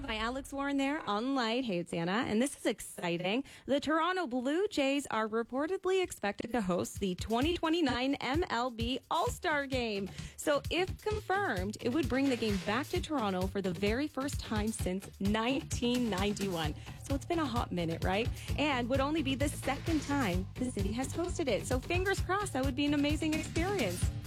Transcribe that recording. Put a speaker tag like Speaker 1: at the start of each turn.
Speaker 1: by Alex Warren there on Light. Hey, it's Anna, and this is exciting. The Toronto Blue Jays are reportedly expected to host the 2029 MLB All-Star Game. So if confirmed, it would bring the game back to Toronto for the very first time since 1991. So it's been a hot minute, right? And would only be the second time the city has hosted it. So fingers crossed, that would be an amazing experience.